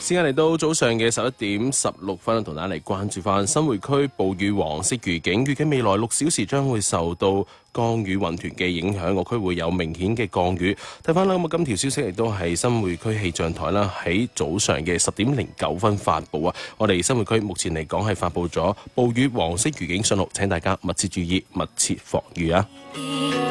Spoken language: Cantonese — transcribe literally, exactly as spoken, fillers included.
時間嚟到早上嘅十一點十六分，同大家嚟關注翻新會區暴雨黃色預警，預計未來六小時將會受到降雨雲團嘅影響，個區會有明顯嘅降雨。睇翻啦，咁啊，今條消息亦都係新會區氣象台啦，喺早上嘅十點零九分發布啊。我哋新會區目前嚟講係發布咗暴雨黃色預警信號，請大家密切注意，密切防禦啊。